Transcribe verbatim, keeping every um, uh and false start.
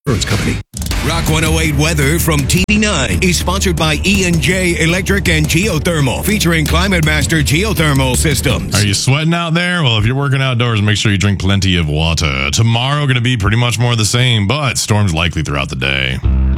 Insurance Company. Rock one oh eight weather from T V nine is sponsored by E and J Electric and Geothermal, featuring Climate Master Geothermal Systems. Are you sweating out there? Well, if you're working outdoors, make sure you drink plenty of water. Tomorrow going to be pretty much more of the same, but storms likely throughout the day.